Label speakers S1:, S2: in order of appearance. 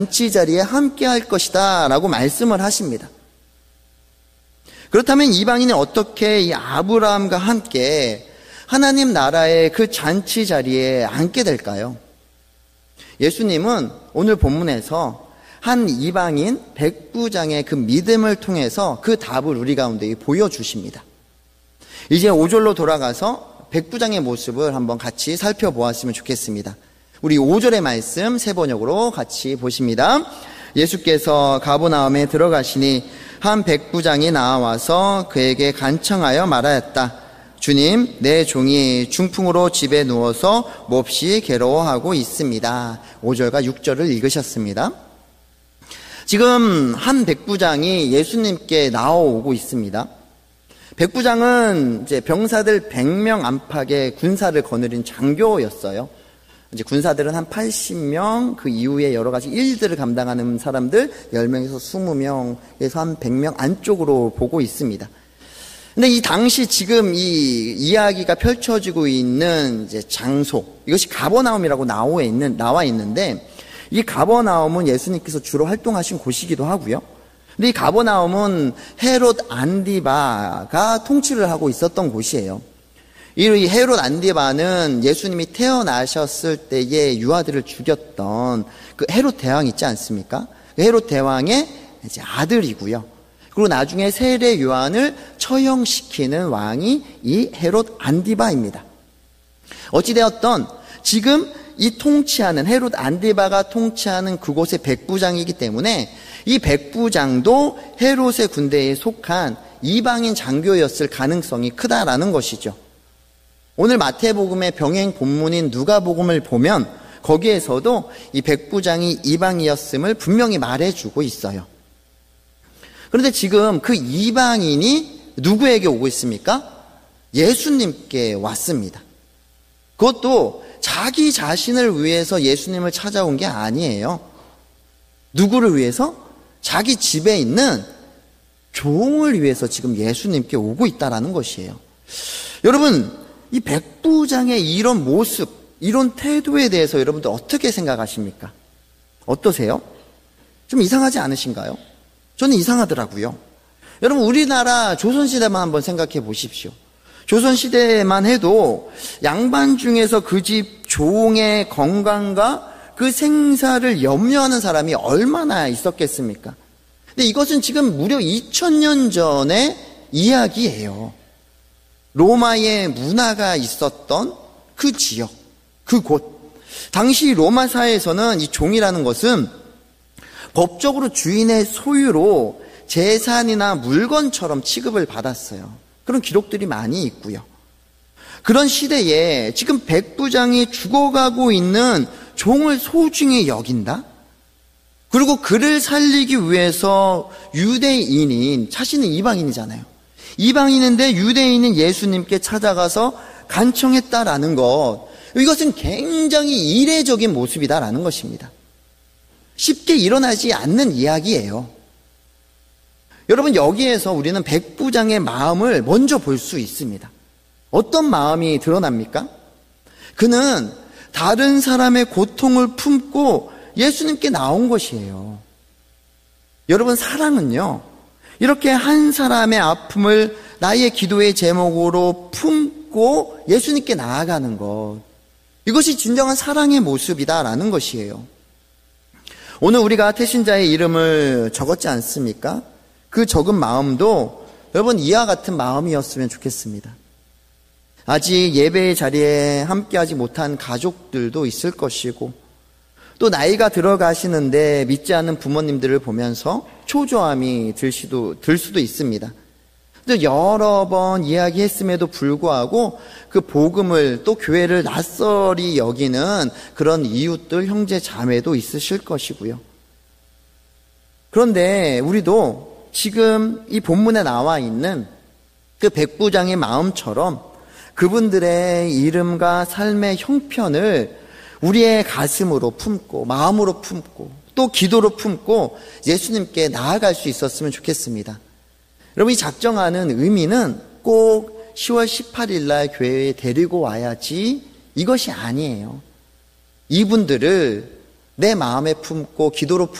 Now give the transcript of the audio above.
S1: 잔치 자리에 함께 할 것이다 라고 말씀을 하십니다. 그렇다면 이방인이 어떻게 이 아브라함과 함께 하나님 나라의 그 잔치 자리에 앉게 될까요? 예수님은 오늘 본문에서 한 이방인 백부장의 그 믿음을 통해서 그 답을 우리 가운데 보여주십니다. 이제 5절로 돌아가서 백부장의 모습을 한번 같이 살펴보았으면 좋겠습니다. 우리 5절의 말씀 새 번역으로 같이 보십니다. 예수께서 가버나움에 들어가시니 한 백부장이 나와서 그에게 간청하여 말하였다. 주님, 내 종이 중풍으로 집에 누워서 몹시 괴로워하고 있습니다. 5절과 6절을 읽으셨습니다. 지금 한 백부장이 예수님께 나오고 있습니다. 백부장은 이제 병사들 100명 안팎의 군사를 거느린 장교였어요. 이제 군사들은 한 80명, 그 이후에 여러 가지 일들을 감당하는 사람들 10명에서 20명에서 한 100명 안쪽으로 보고 있습니다. 근데 이 당시 지금 이 이야기가 펼쳐지고 있는 이제 장소, 이것이 가버나움이라고 나와 있는데, 이 가버나움은 예수님께서 주로 활동하신 곳이기도 하고요. 근데 이 가버나움은 헤롯 안디바가 통치를 하고 있었던 곳이에요. 이 헤롯 안디바는 예수님이 태어나셨을 때에 유아들을 죽였던 그 헤롯 대왕 있지 않습니까? 그 헤롯 대왕의 이제 아들이고요. 그리고 나중에 세례 요한을 처형시키는 왕이 이 헤롯 안디바입니다. 어찌되었던 지금 이 통치하는 헤롯 안디바가 통치하는 그곳의 백부장이기 때문에 이 백부장도 헤롯의 군대에 속한 이방인 장교였을 가능성이 크다라는 것이죠. 오늘 마태복음의 병행 본문인 누가복음을 보면 거기에서도 이 백부장이 이방이었음을 분명히 말해주고 있어요. 그런데 지금 그 이방인이 누구에게 오고 있습니까? 예수님께 왔습니다. 그것도 자기 자신을 위해서 예수님을 찾아온 게 아니에요. 누구를 위해서? 자기 집에 있는 종을 위해서 지금 예수님께 오고 있다는 것이에요. 여러분, 이 백부장의 이런 모습, 이런 태도에 대해서 여러분들 어떻게 생각하십니까? 어떠세요? 좀 이상하지 않으신가요? 저는 이상하더라고요. 여러분, 우리나라 조선시대만 한번 생각해 보십시오. 조선시대만 해도 양반 중에서 그 집 종의 건강과 그 생사를 염려하는 사람이 얼마나 있었겠습니까? 근데 이것은 지금 무려 2000년 전의 이야기예요. 로마의 문화가 있었던 그 지역, 그곳. 당시 로마 사회에서는 이 종이라는 것은 법적으로 주인의 소유로 재산이나 물건처럼 취급을 받았어요. 그런 기록들이 많이 있고요. 그런 시대에 지금 백부장이 죽어가고 있는 종을 소중히 여긴다? 그리고 그를 살리기 위해서 유대인인, 자신은 이방인이잖아요. 이방인인데 유대인인 예수님께 찾아가서 간청했다라는 것, 이것은 굉장히 이례적인 모습이다라는 것입니다. 쉽게 일어나지 않는 이야기예요. 여러분, 여기에서 우리는 백부장의 마음을 먼저 볼 수 있습니다. 어떤 마음이 드러납니까? 그는 다른 사람의 고통을 품고 예수님께 나온 것이에요. 여러분, 사랑은요, 이렇게 한 사람의 아픔을 나의 기도의 제목으로 품고 예수님께 나아가는 것, 이것이 진정한 사랑의 모습이다라는 것이에요. 오늘 우리가 태신자의 이름을 적었지 않습니까? 그 적은 마음도 여러분 이와 같은 마음이었으면 좋겠습니다. 아직 예배의 자리에 함께하지 못한 가족들도 있을 것이고, 또 나이가 들어가시는데 믿지 않는 부모님들을 보면서 초조함이 들 수도 있습니다. 또 여러 번 이야기했음에도 불구하고 그 복음을, 또 교회를 낯설이 여기는 그런 이웃들, 형제, 자매도 있으실 것이고요. 그런데 우리도 지금 이 본문에 나와 있는 그 백부장의 마음처럼 그분들의 이름과 삶의 형편을 우리의 가슴으로 품고, 마음으로 품고, 또 기도로 품고 예수님께 나아갈 수 있었으면 좋겠습니다. 여러분, 이 작정하는 의미는 꼭 10월 18일 날 교회에 데리고 와야지 이것이 아니에요. 이분들을 내 마음에 품고 기도로